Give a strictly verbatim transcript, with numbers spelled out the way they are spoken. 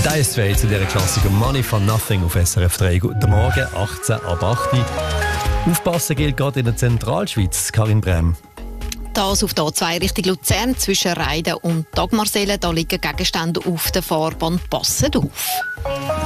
Das ist zwei zu dieser Klassiker Money for Nothing auf S R F drei. Guten Morgen, achtzehn ab acht. Aufpassen gilt gerade in der Zentralschweiz. Karin Brem. Das auf der A zwei Richtung Luzern zwischen Reiden und Dagmarsellen. Da liegen Gegenstände auf der Fahrbahn. Passet auf.